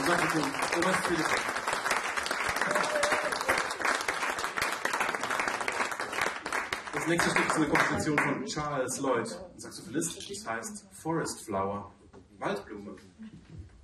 Saxophon. Robert Philipp. Das nächste Stück ist eine Komposition von Charles Lloyd, ein Saxophonist. Das heißt Forest Flower, Waldblume.